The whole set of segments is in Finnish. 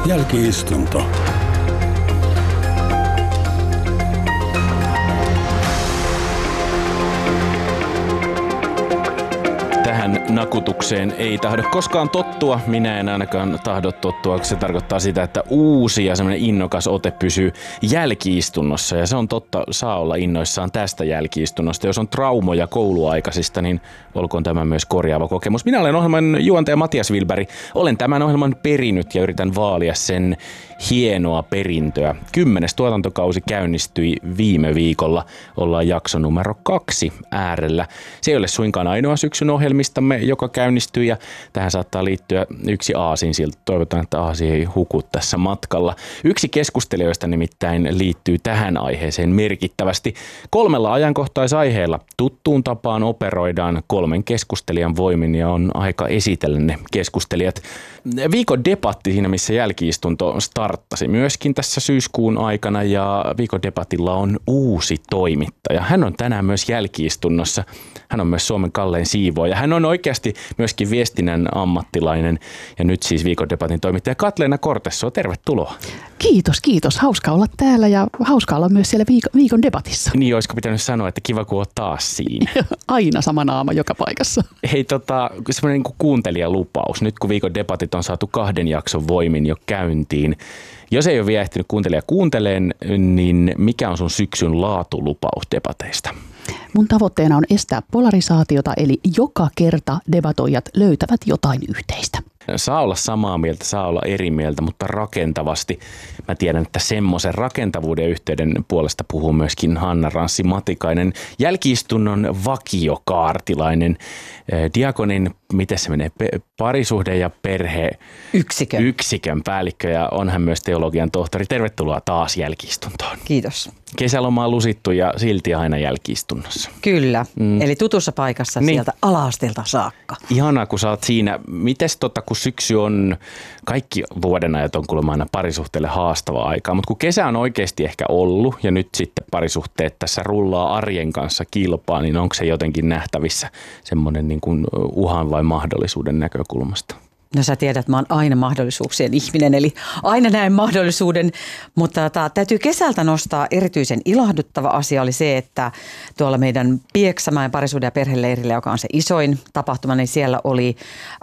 Jälki-istunto. Tähän nakutukseen ei tahdo koskaan tottua. Minä en ainakaan tahdo tottua, koska se tarkoittaa sitä, että uusi ja semmoinen innokas ote pysyy jälki-istunnossa. Ja se on totta, saa olla innoissaan tästä jälki-istunnosta. Jos on traumoja kouluaikaisista, niin olkoon tämä myös korjaava kokemus. Minä olen ohjelman juontaja Matias Wilberg. Olen tämän ohjelman perinyt ja yritän vaalia sen hienoa perintöä. 10. tuotantokausi käynnistyi viime viikolla. Ollaan jakso numero 2 äärellä. Se ei ole suinkaan ainoa syksyn ohjelmistamme, joka käynnistyy, ja tähän saattaa liittyä yksi aasinsilta. Toivotaan, että aasi ei huku tässä matkalla. Yksi keskustelijoista nimittäin liittyy tähän aiheeseen merkittävästi. 3 ajankohtaisaiheella tuttuun tapaan operoidaan 3 keskustelijan voimin, ja on aika esitellä ne keskustelijat. Viikon debatti siinä, missä jälki-istunto starttasi myöskin tässä syyskuun aikana, ja viikon debatilla on uusi toimittaja. Hän on tänään myös jälki-istunnossa. Hän on myös Suomen kallein siivooja. Hän on oikeasti myöskin viestinnän ammattilainen, ja nyt siis viikon debatin toimittaja Katleena Kortesso. Tervetuloa. Kiitos. Hauska olla täällä ja hauska olla myös siellä viikon debatissa. Niin, olisiko pitänyt sanoa, että kiva kun oot taas siinä. Aina sama naama joka paikassa. Hei, semmoinen niin kuuntelijalupaus. Nyt kun viikon debatit on saatu 2 jakson voimin jo käyntiin. Jos ei ole vielä ehtinyt kuuntelija kuunteleen, niin mikä on sun syksyn laatulupaus debateista? Mun tavoitteena on estää polarisaatiota, eli joka kerta debatoijat löytävät jotain yhteistä. Saa olla samaa mieltä, saa olla eri mieltä, mutta rakentavasti. Mä tiedän, että semmoisen rakentavuuden yhteyden puolesta puhuu myöskin Hanna Ranssi-Matikainen, jälki-istunnon vakiokaartilainen, diakonin, miten se menee, parisuhde- ja perheyksikön päällikkö, ja on hän myös teologian tohtori. Tervetuloa taas jälki-istuntoon. Kiitos. Kesäloma on lusittu ja silti aina jälki-istunnossa. Kyllä, eli tutussa paikassa sieltä ala-asteelta saakka. Ihanaa, kun sä oot siinä. Mites kun syksy on, kaikki vuodenajat on kuulemma aina parisuhteelle haastava aikaa, mutta kun kesä on oikeasti ehkä ollut ja nyt sitten parisuhteet tässä rullaa arjen kanssa kilpaa, niin onko se jotenkin nähtävissä semmoinen niin kuin uhan vai mahdollisuuden näkökulmasta? No sä tiedät, että mä oon aina mahdollisuuksien ihminen, eli aina näen mahdollisuuden, mutta täytyy kesältä nostaa erityisen ilahduttava asia oli se, että tuolla meidän Pieksämäen parisuhde- ja perheleirillä, joka on se isoin tapahtuma, niin siellä oli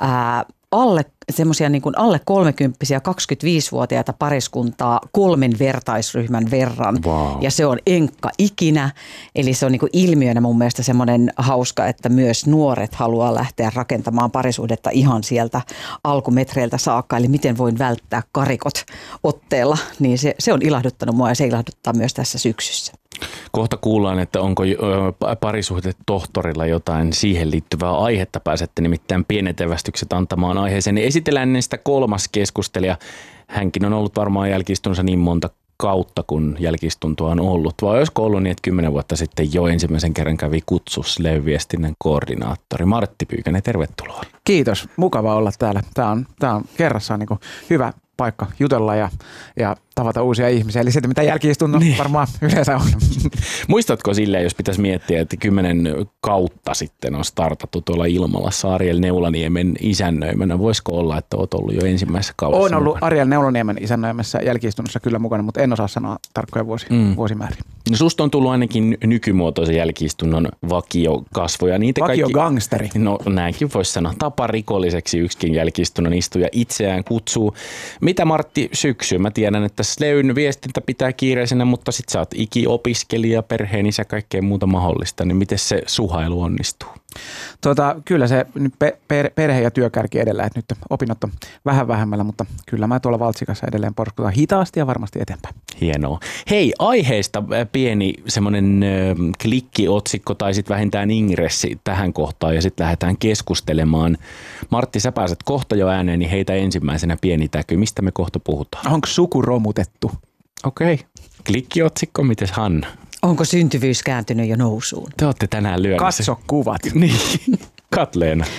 semmoisia niin kuin alle 30-vuotiaita 25-vuotiaita pariskuntaa 3 vertaisryhmän verran. Wow. Ja se on enkka ikinä. Eli se on niin kuin ilmiönä mun mielestä semmoinen hauska, että myös nuoret haluaa lähteä rakentamaan parisuhdetta ihan sieltä alkumetreiltä saakka. Eli miten voin välttää karikot otteella. Niin se on ilahduttanut mua ja se ilahduttaa myös tässä syksyssä. Kohta kuullaan, että onko parisuhdetohtorilla jotain siihen liittyvää aihetta. Pääsette nimittäin pienet evästykset antamaan aiheeseen. Esitellään ennen sitä 3. keskustelija. Hänkin on ollut varmaan jälki-istunnossa niin monta kautta, kun jälki-istuntoa on ollut. Vai olisiko ollut niin, että 10 vuotta sitten jo ensimmäisen kerran kävi kutsus Lev-viestinnän koordinaattori Martti Pyykänen. Tervetuloa. Kiitos. Mukava olla täällä. Tämä on kerrassaan niin kuin hyvä paikka jutella ja tavata uusia ihmisiä. Eli se, mitä jälki-istunnon varmaan yleensä on. Muistatko silleen, jos pitäisi miettiä, että 10 kautta sitten on startattu tuolla Ilmalassa Ariel Neulaniemen isännöimänä. Voisiko olla, että olet ollut jo ensimmäisessä kaudessa? Olen ollut Ariel Neulaniemen isännöimässä jälki-istunnossa kyllä mukana, mutta en osaa sanoa tarkkoja vuosimääriä. No susta on tullut ainakin nykymuotoisen jälki-istunnon vakiokasvoja. Vakiogangsteri. No näinkin voisi sanoa. Taparikolliseksi yksikin jälki-istunnon istuja itseään kutsuu. Mitä Martti syksy? Mä tiedän, että Sleyn viestintä pitää kiireisenä, mutta sit sä oot ikiopiskelija, perheenisä, kaikkea muuta mahdollista. Niin miten se suhailu onnistuu? Kyllä se perhe- ja työkärki edellä, että nyt opinnot on vähän vähemmällä, mutta kyllä mä tuolla Valtsikassa edelleen porskutaan hitaasti ja varmasti eteenpäin. Hienoa. Hei, aiheesta pieni semmoinen klikkiotsikko tai sitten vähintään ingressi tähän kohtaan ja sitten lähdetään keskustelemaan. Martti, sä pääset kohta jo ääneen, niin heitä ensimmäisenä pieni täky. Mistä me kohta puhutaan? Onko suku romutettu? Okei. Klikkiotsikko, mites Hanna? Onko syntyvyys kääntynyt jo nousuun? Te olette tänään lyömässä. Katso kuvat. Niin, Katleena.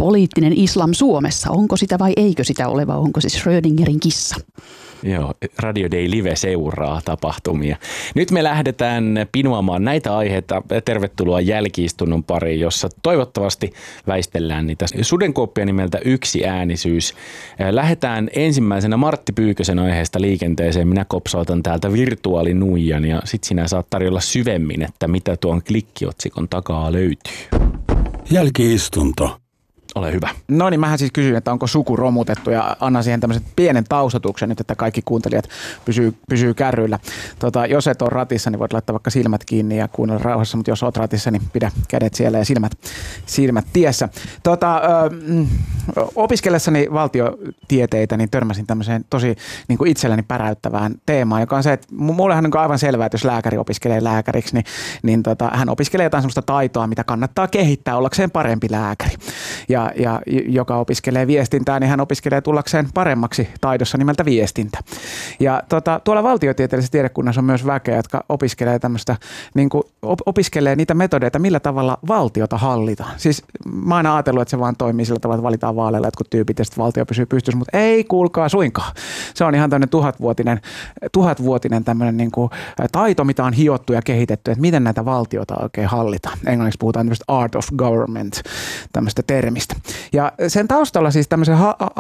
Poliittinen islam Suomessa, onko sitä vai eikö sitä ole, vai onko se Schrödingerin kissa? Joo, Radio Day Live seuraa tapahtumia. Nyt me lähdetään pinuamaan näitä aiheita. Tervetuloa jälki-istunnon pariin, jossa toivottavasti väistellään niitä sudenkuoppia nimeltä yksiäänisyys. Lähdetään ensimmäisenä Martti Pyykösen aiheesta liikenteeseen. Minä kopsautan täältä virtuaalinuijan ja sit sinä saat tarjolla syvemmin, että mitä tuon klikkiotsikon takaa löytyy. Jälki-istunto. Ole hyvä. No niin, mähän siis kysyin, että onko suku romutettu ja annan siihen tämmöisen pienen taustatuksen nyt, että kaikki kuuntelijat pysyy kärryillä. Jos et ole ratissa, niin voit laittaa vaikka silmät kiinni ja kuunnella rauhassa, mutta jos oot ratissa, niin pidä kädet siellä ja silmät tiessä. Opiskellessani valtiotieteitä, niin törmäsin tämmöiseen tosi niin kuin itselleni päräyttävään teemaan, joka on se, että mullehan on aivan selvää, että jos lääkäri opiskelee lääkäriksi, niin hän opiskelee jotain semmoista taitoa, mitä kannattaa kehittää ollakseen parempi lääkäri. Ja joka opiskelee viestintää, niin hän opiskelee tullakseen paremmaksi taidossa nimeltä viestintä. Ja tuolla valtiotieteellisessä tiedekunnassa on myös väkeä, jotka opiskelee tämmöistä, niin kuin opiskelee niitä metodeita, millä tavalla valtiota hallitaan. Siis mä oon aina ajatellut, että se vaan toimii sillä tavalla, että valitaan vaaleilla jotkut tyypit ja sitten valtio pysyy pystyssä, mutta ei kuulkaa suinkaan. Se on ihan tämmöinen tuhatvuotinen tämmöinen niin kuin taito, mitä on hiottu ja kehitetty, että miten näitä valtiota oikein hallitaan. Englanniksi puhutaan tämmöistä art of government, tämmöistä termistä. Ja sen taustalla siis tämmöisen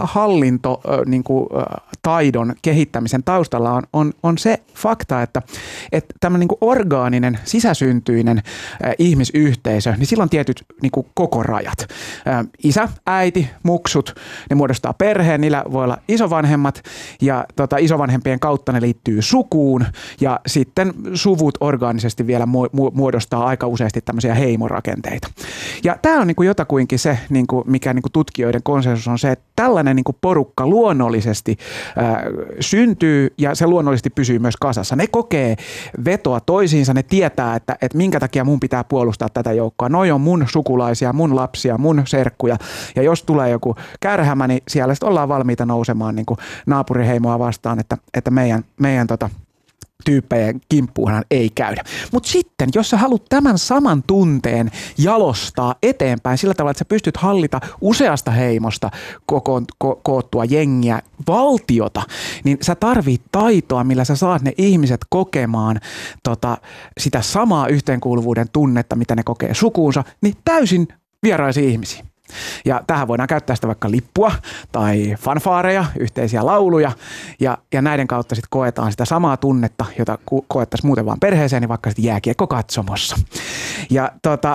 taidon kehittämisen taustalla on se fakta, että tämmöinen niin kuin orgaaninen, sisäsyntyinen ihmisyhteisö, niin sillä on tietyt niin kuin kokorajat. Isä, äiti, muksut, ne muodostaa perheen, niillä voi olla isovanhemmat ja isovanhempien kautta ne liittyy sukuun ja sitten suvut orgaanisesti vielä muodostaa aika useasti tämmöisiä heimorakenteita. Ja tämä on niin kuin jotakuinkin se, niin kuin, mikä niin kuin tutkijoiden konsensus on se, että tällainen niin kuin porukka luonnollisesti syntyy ja se luonnollisesti pysyy myös kasassa. Ne kokee vetoa toisiinsa, ne tietää, että minkä takia mun pitää puolustaa tätä joukkoa. Noi on mun sukulaisia, mun lapsia, mun serkkuja ja jos tulee joku kärhämä, niin siellä sitten ollaan valmiita nousemaan niin kuin naapuriheimoa vastaan, että meidän tyyppejä kimppuunhan ei käydä. Mutta sitten, jos sä haluat tämän saman tunteen jalostaa eteenpäin sillä tavalla, että sä pystyt hallita useasta heimosta koottua jengiä, valtiota, niin sä tarvit taitoa, millä sä saat ne ihmiset kokemaan sitä samaa yhteenkuuluvuuden tunnetta, mitä ne kokee sukuunsa, niin täysin vieraisia ihmisiä. Ja tähän voidaan käyttää sitä vaikka lippua tai fanfaareja, yhteisiä lauluja ja näiden kautta sitten koetaan sitä samaa tunnetta, jota koettaisiin muuten vaan perheeseen, niin vaikka sitten jääkiekkokatsomossa. Ja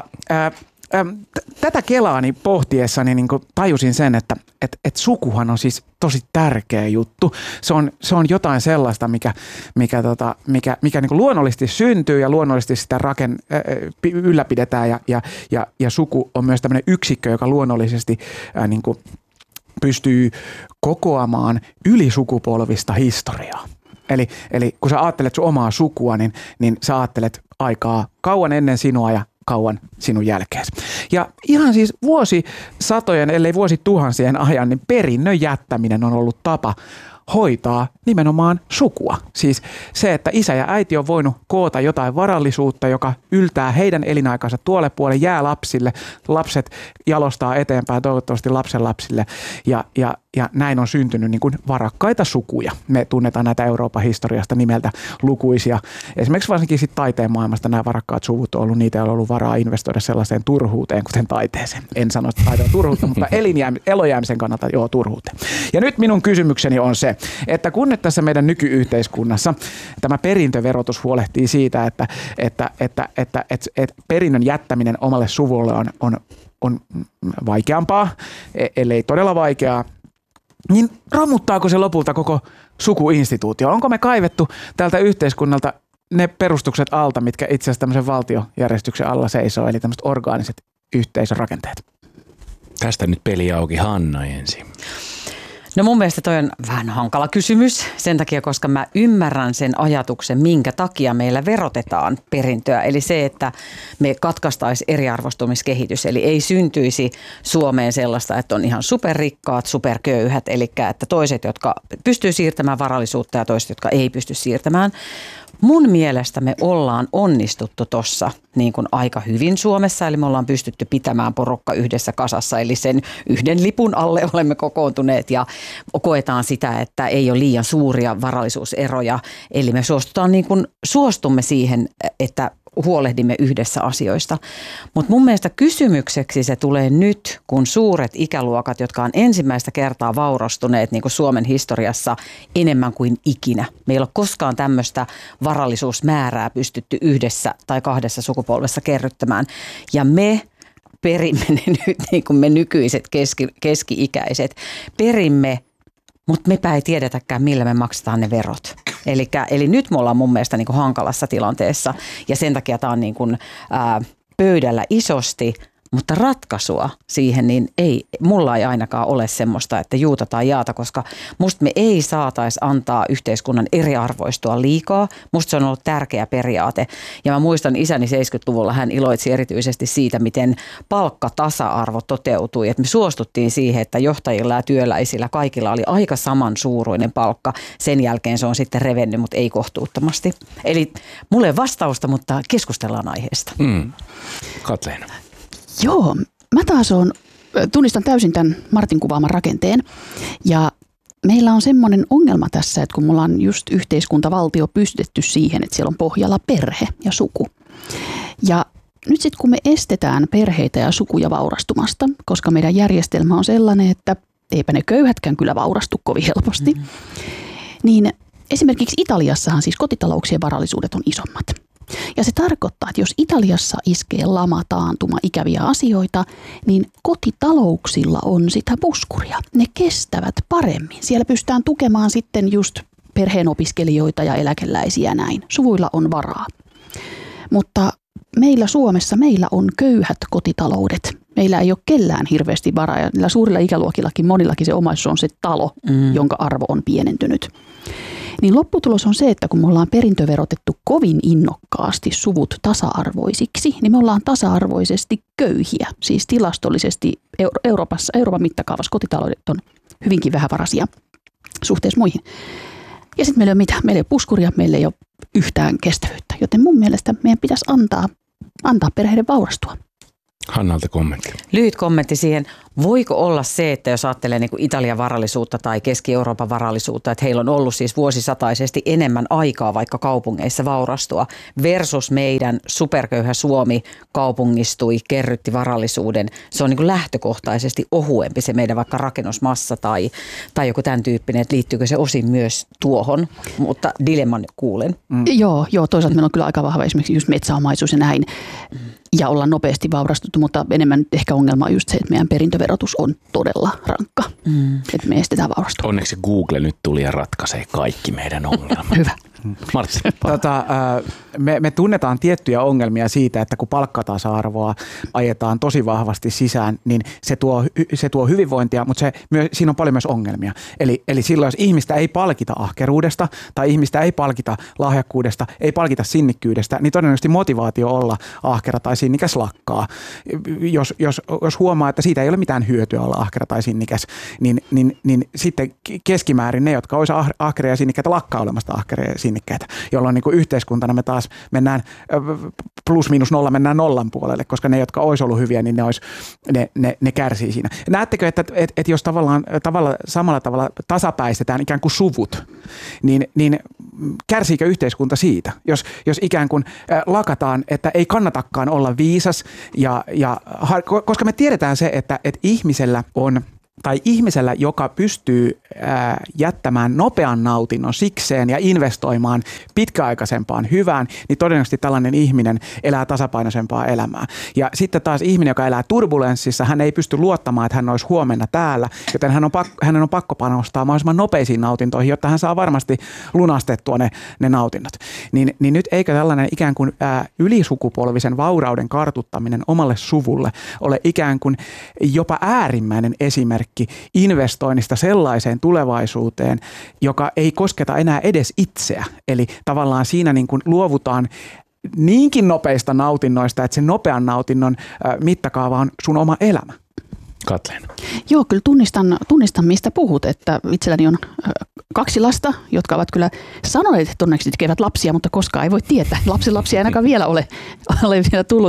tätä kelaani pohtiessani niin tajusin sen, että sukuhan on siis tosi tärkeä juttu. Se on jotain sellaista, mikä niin kuin luonnollisesti syntyy ja luonnollisesti sitä ylläpidetään ja suku on myös tämmöinen yksikkö, joka luonnollisesti niin kuin pystyy kokoamaan ylisukupolvista historiaa. Eli kun sä ajattelet sun omaa sukua, niin sä ajattelet aikaa kauan ennen sinua ja kauan sinun jälkeesi. Ja ihan siis vuosisatojen, ellei vuosituhansien ajan, niin perinnön jättäminen on ollut tapa hoitaa nimenomaan sukua. Siis se, että isä ja äiti on voinut koota jotain varallisuutta, joka yltää heidän elinaikansa tuolle puolelle, jää lapsille, lapset jalostaa eteenpäin toivottavasti lapsenlapsille ja näin on syntynyt niin kuin varakkaita sukuja. Me tunnetaan näitä Euroopan historiasta nimeltä lukuisia. Esimerkiksi varsinkin sit taiteen maailmasta nämä varakkaat suvut on ollut niitä, joilla on ollut varaa investoida sellaiseen turhuuteen, kuten taiteeseen. En sano, että taide on turhuutta, mutta elojäämisen kannalta joo turhuuteen. Ja nyt minun kysymykseni on se, että kun nyt tässä meidän nykyyhteiskunnassa tämä perintöverotus huolehtii siitä, että perinnön jättäminen omalle suvulle on vaikeampaa, ellei todella vaikeaa, niin romuttaako se lopulta koko sukuinstituutio? Onko me kaivettu tältä yhteiskunnalta ne perustukset alta, mitkä itse asiassa tämmöisen valtiojärjestyksen alla seisoo, eli tämmöiset orgaaniset yhteisörakenteet? Tästä nyt peli auki, Hanna ensin. No mun mielestä toi on vähän hankala kysymys sen takia, koska mä ymmärrän sen ajatuksen, minkä takia meillä verotetaan perintöä. Eli se, että me katkaistaisi eriarvostumiskehitys, eli ei syntyisi Suomeen sellaista, että on ihan superrikkaat, superköyhät, eli että toiset, jotka pystyy siirtämään varallisuutta ja toiset, jotka ei pysty siirtämään. Mun mielestä me ollaan onnistuttu tossa niin kuin aika hyvin Suomessa, eli me ollaan pystytty pitämään porukka yhdessä kasassa, eli sen yhden lipun alle olemme kokoontuneet ja koetaan sitä, että ei ole liian suuria varallisuuseroja, eli me suostumme siihen, että huolehdimme yhdessä asioista. Mutta mun mielestä kysymykseksi se tulee nyt, kun suuret ikäluokat, jotka on ensimmäistä kertaa vaurastuneet niin kuin Suomen historiassa enemmän kuin ikinä. Meillä ei ole koskaan tämmöistä varallisuusmäärää pystytty yhdessä tai kahdessa sukupolvessa kerryttämään. Ja me perimme ne nyt, niin kuin me nykyiset keski-ikäiset, perimme, mutta mepä ei tiedetäkään, millä me maksetaan ne verot. Eli nyt me ollaan mun mielestä niin kuin hankalassa tilanteessa ja sen takia tämä on niin kuin, pöydällä isosti, mutta ratkaisua siihen niin mulla ei ainakaan ole semmoista, että juuta tai jaata, koska musta me ei saataisi antaa yhteiskunnan eriarvoistua liikaa. Musta se on ollut tärkeä periaate ja mä muistan isäni 70-luvulla, hän iloitsi erityisesti siitä, miten palkkatasa-arvo toteutui. Että me suostuttiin siihen, että johtajilla ja työläisillä kaikilla oli aika samansuuruinen palkka. Sen jälkeen se on sitten revennyt, mutta ei kohtuuttomasti. Eli mulle ei vastausta, mutta keskustellaan aiheesta. Katleena. Joo, mä taas tunnistan täysin tämän Martin kuvaaman rakenteen ja meillä on semmoinen ongelma tässä, että kun me ollaan just yhteiskuntavaltio pystytetty siihen, että siellä on pohjalla perhe ja suku. Ja nyt sitten kun me estetään perheitä ja sukuja vaurastumasta, koska meidän järjestelmä on sellainen, että eipä ne köyhätkään kyllä vaurastu kovin helposti, niin esimerkiksi Italiassahan siis kotitalouksien varallisuudet on isommat. Ja se tarkoittaa, että jos Italiassa iskee lama, taantuma, ikäviä asioita, niin kotitalouksilla on sitä puskuria. Ne kestävät paremmin. Siellä pystytään tukemaan sitten just perheen opiskelijoita ja eläkeläisiä näin. Suvuilla on varaa. Mutta meillä Suomessa on köyhät kotitaloudet. Meillä ei ole kellään hirveästi varaa ja niillä suurilla ikäluokillakin monillakin se omaisuus on se talo, jonka arvo on pienentynyt. Niin lopputulos on se, että kun me ollaan perintöverotettu kovin innokkaasti suvut tasa-arvoisiksi, niin me ollaan tasa-arvoisesti köyhiä. Siis tilastollisesti Euroopan mittakaavassa kotitaloudet on hyvinkin vähävaraisia suhteessa muihin. Ja sitten meillä ei ole mitään. Meillä ei ole puskuria, meillä ei ole yhtään kestävyyttä. Joten mun mielestä meidän pitäisi antaa perheiden vaurastua. Hannalta kommentti. Lyhyt kommentti siihen. Voiko olla se, että jos ajattelee niin kuin Italian varallisuutta tai Keski-Euroopan varallisuutta, että heillä on ollut siis vuosisataisesti enemmän aikaa vaikka kaupungeissa vaurastua versus meidän superköyhä Suomi kaupungistui, kerrytti varallisuuden. Se on niin kuin lähtökohtaisesti ohuempi se meidän vaikka rakennusmassa tai joku tämän tyyppinen, että liittyykö se osin myös tuohon, mutta dilemman kuulen. Joo, toisaalta meillä on kyllä aika vahva esimerkiksi just metsäomaisuus ja näin. Ja ollaan nopeasti vaurastuttu, mutta enemmän nyt ehkä ongelma on just se, että meidän perintöverotus on todella rankka. Että me estetään vaurastua. Onneksi Google nyt tuli ja ratkaisee kaikki meidän ongelmat. Hyvä. Martin. Me tunnetaan tiettyjä ongelmia siitä, että kun palkkatasa-arvoa ajetaan tosi vahvasti sisään, niin se tuo hyvinvointia, mutta siinä on paljon myös ongelmia. Eli silloin, jos ihmistä ei palkita ahkeruudesta tai ihmistä ei palkita lahjakkuudesta, ei palkita sinnikkyydestä, niin todennäköisesti motivaatio olla ahkera tai sinnikäs lakkaa. Jos huomaa, että siitä ei ole mitään hyötyä olla ahkera tai sinnikäs, niin sitten keskimäärin ne, jotka olisi ahkeria ja sinnikkäitä, lakkaa olemasta ahkeria ja sinnikkäitä, jolloin niin kuin yhteiskuntana me taas mennään plus miinus nolla, mennään nollan puolelle, koska ne, jotka olisi ollut hyviä, niin ne kärsii siinä. Näettekö, että jos samalla tavalla tasapäistetään ikään kuin suvut, niin kärsiikö yhteiskunta siitä? Jos ikään kuin lakataan, että ei kannatakaan olla viisas, koska me tiedetään se, että ihmisellä on tai ihmisellä, joka pystyy jättämään nopean nautinnon sikseen ja investoimaan pitkäaikaisempaan hyvään, niin todennäköisesti tällainen ihminen elää tasapainoisempaa elämää. Ja sitten taas ihminen, joka elää turbulenssissa, hän ei pysty luottamaan, että hän olisi huomenna täällä, joten hänen on pakko panostaa mahdollisimman nopeisiin nautintoihin, jotta hän saa varmasti lunastettua ne nautinnot. Niin nyt eikö tällainen ikään kuin ylisukupolvisen vaurauden kartuttaminen omalle suvulle ole ikään kuin jopa äärimmäinen esimerkki investoinnista sellaiseen tulevaisuuteen, joka ei kosketa enää edes itseä. Eli tavallaan siinä niin kuin luovutaan niinkin nopeista nautinnoista, että sen nopean nautinnon mittakaava on sun oma elämä. Katleena. Joo, kyllä tunnistan mistä puhut, että itselläni on 2 lasta, jotka ovat kyllä sanoneet, että todennäköisesti tekevät lapsia, mutta koskaan ei voi tietää. Lapsia ei ainakaan vielä ole vielä tullut.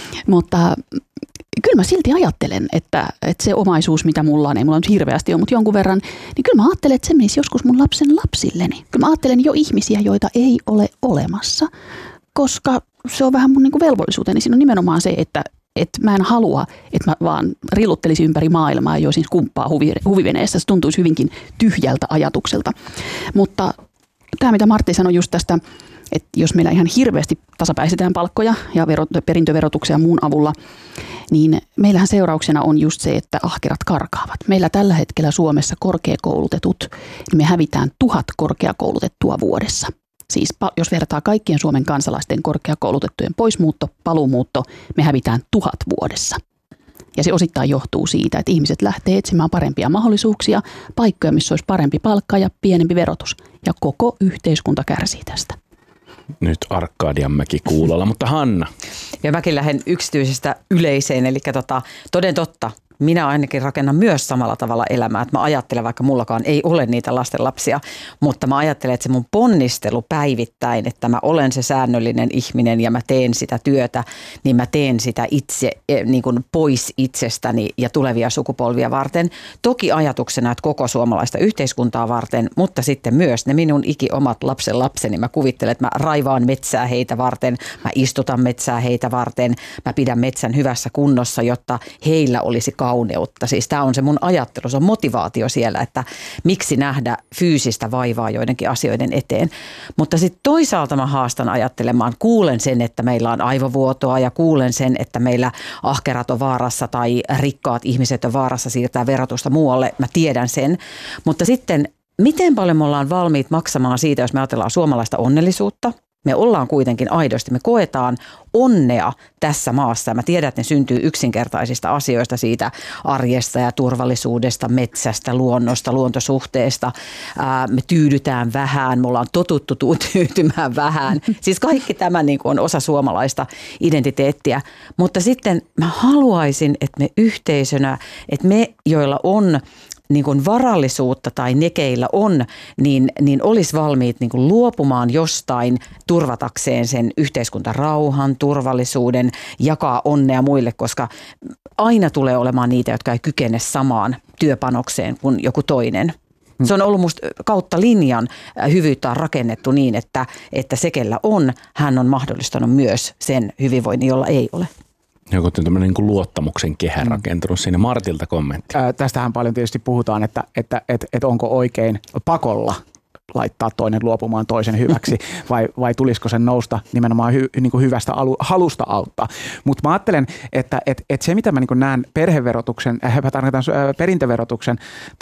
Mutta kyllä mä silti ajattelen, että se omaisuus, mitä mulla on, ei mulla nyt hirveästi ole, mutta jonkun verran, niin kyllä mä ajattelen, että se menisi joskus mun lapsen lapsilleni. Kyllä mä ajattelen jo ihmisiä, joita ei ole olemassa, koska se on vähän mun niin kuin velvollisuuteni. Siinä on nimenomaan se, että mä en halua, että mä vaan rilluttelisin ympäri maailmaa ja joisin skumppaa huviveneessä. Se tuntuisi hyvinkin tyhjältä ajatukselta. Mutta tämä, mitä Martti sanoi just tästä, että jos meillä ihan hirveästi tasapäistetään palkkoja ja perintöverotuksia muun avulla, niin meillähän seurauksena on just se, että ahkerat karkaavat. Meillä tällä hetkellä Suomessa korkeakoulutetut, niin me hävitään 1000 korkeakoulutettua vuodessa. Siis jos vertaa kaikkien Suomen kansalaisten korkeakoulutettujen poismuutto, paluumuutto, me hävitään 1000 vuodessa. Ja se osittain johtuu siitä, että ihmiset lähtee etsimään parempia mahdollisuuksia, paikkoja, missä olisi parempi palkka ja pienempi verotus. Ja koko yhteiskunta kärsii tästä. Nyt Arkadianmäki kuulolla, mutta Hanna. Ja mäkin lähden yksityisestä yleiseen, eli toden totta. Minä ainakin rakennan myös samalla tavalla elämää, että mä ajattelen, vaikka mullakaan ei ole niitä lastenlapsia, mutta mä ajattelen, että se mun ponnistelu päivittäin, että mä olen se säännöllinen ihminen ja mä teen sitä työtä, niin mä teen sitä itse niin kuin pois itsestäni ja tulevia sukupolvia varten. Toki ajatuksena, että koko suomalaista yhteiskuntaa varten, mutta sitten myös ne minun omat lapseni. Mä kuvittelen, että mä raivaan metsää heitä varten, mä istutan metsää heitä varten, mä pidän metsän hyvässä kunnossa, jotta heillä olisi kauneutta. Siis tämä on se mun ajattelu, se on motivaatio siellä, että miksi nähdä fyysistä vaivaa joidenkin asioiden eteen. Mutta sitten toisaalta mä haastan ajattelemaan, kuulen sen, että meillä on aivovuotoa ja kuulen sen, että meillä ahkerat on vaarassa tai rikkaat ihmiset on vaarassa siirtää verotusta muualle. Mä tiedän sen, mutta sitten miten paljon me ollaan valmiit maksamaan siitä, jos me ajatellaan suomalaista onnellisuutta? Me ollaan kuitenkin aidosti, me koetaan onnea tässä maassa. Mä tiedän, että ne syntyy yksinkertaisista asioista, siitä arjesta ja turvallisuudesta, metsästä, luonnosta, luontosuhteesta. Me tyydytään vähän, me ollaan totuttu tyytymään vähän. Siis kaikki tämä niin kuin on osa suomalaista identiteettiä. Mutta sitten mä haluaisin, että me yhteisönä, että me, joilla on niin kuin varallisuutta tai ne, keillä on, niin olisi valmiit niin kuin luopumaan jostain turvatakseen sen yhteiskuntarauhan, turvallisuuden, jakaa onnea muille, koska aina tulee olemaan niitä, jotka ei kykene samaan työpanokseen kuin joku toinen. Se on ollut musta kautta linjan hyvyyttä on rakennettu niin, että se, kellä on, hän on mahdollistanut myös sen hyvinvoinnin, jolla ei ole. Joku tämmöinen niin kuin luottamuksen kehä rakentunut siinä. Martilta kommentti. Tästähän paljon tietysti puhutaan, että onko oikein pakolla laittaa toinen luopumaan toisen hyväksi vai tulisiko sen nousta nimenomaan niin kuin hyvästä halusta auttaa. Mutta mä ajattelen, että se mitä mä niin kuin näen perheverotuksen, perintöverotuksen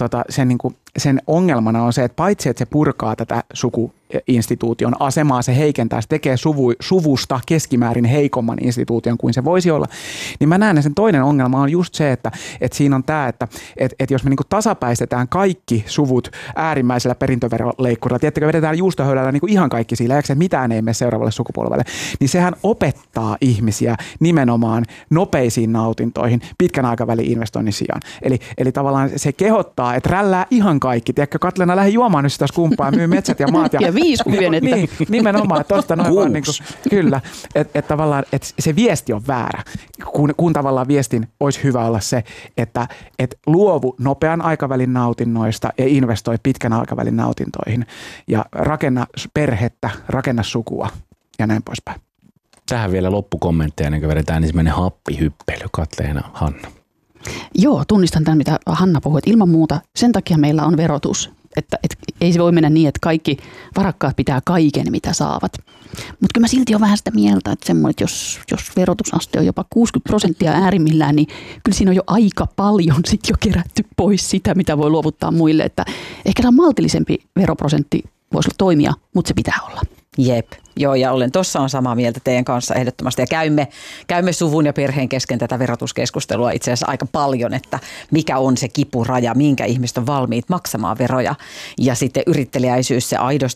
sen ongelmana on se, että paitsi että se purkaa tätä sukuinstituution asemaa, se heikentää, se tekee suvusta keskimäärin heikomman instituution kuin se voisi olla, niin mä näen, että sen toinen ongelma on just se, että siinä on tämä, että jos me niin kuin tasapäistetään kaikki suvut äärimmäisellä perintöveroleikkurilla, tiedättekö, vedetään juustohöylällä niin kuin ihan kaikki sillä, että mitään ei mene seuraavalle sukupolvelle, niin sehän opettaa ihmisiä nimenomaan nopeisiin nautintoihin pitkän aikavälin investoinnin sijaan. Eli tavallaan se kehottaa, että rällää ihan kaikki. Tiedätkö, Katleena, lähde juomaan nyt sitä skumppaa ja myy metsät ja maat. Ja 5 kymmenettä. Niin, nimenomaan, tosta noin vaan niin kuin, kyllä. Että tavallaan, että se viesti on väärä, kun tavallaan viestin olisi hyvä olla se, että luovu nopean aikavälin nautinnoista ja investoi pitkän aikavälin nautintoihin ja rakenna perhettä, rakenna sukua ja näin poispäin. Tähän vielä loppukommentteja, ennen kuin vedetään ensimmäinen happihyppely. Katleena, Hanna. Joo, tunnistan tämän, mitä Hanna puhui, että ilman muuta sen takia meillä on verotus. Että ei se voi mennä niin, että kaikki varakkaat pitää kaiken, mitä saavat. Mutta kyllä mä silti olen vähän sitä mieltä, että semmoinen, että jos verotusaste on jopa 60% äärimmillään, niin kyllä siinä on jo aika paljon sit jo kerätty pois sitä, mitä voi luovuttaa muille. Että ehkä se on maltillisempi veroprosentti voisi toimia, mutta se pitää olla. Jep, joo, ja olen tuossa on samaa mieltä teidän kanssa ehdottomasti. Ja käymme suvun ja perheen kesken tätä verotuskeskustelua itse asiassa aika paljon, että mikä on se kipuraja, minkä ihmiset on valmiit maksamaan veroja. Ja sitten yritteliäisyys, se aidosti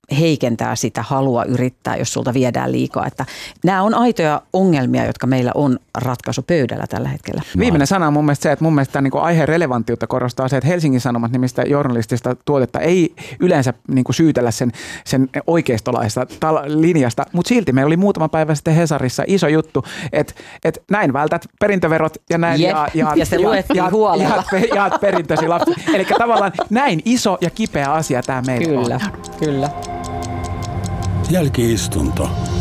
heikentää sitä halua yrittää, jos sulta viedään liikaa. Että nämä on aitoja ongelmia, jotka meillä on ratkaisupöydällä tällä hetkellä. Viimeinen sana on mun mielestä se, että mun mielestä niin kuin aiheen relevanttiutta korostaa se, että Helsingin Sanomat nimistä journalistista tuotetta ei yleensä niin kuin syytellä sen oikeistolaista linjasta, mutta silti meillä oli muutama päivä sitten Hesarissa iso juttu, että näin vältät perintöverot ja näin ja se luettiin huolella. Jaat perintösi lapsi. Eli tavallaan näin iso ja kipeä asia tämä meillä on. Kyllä. Jälki-istunto.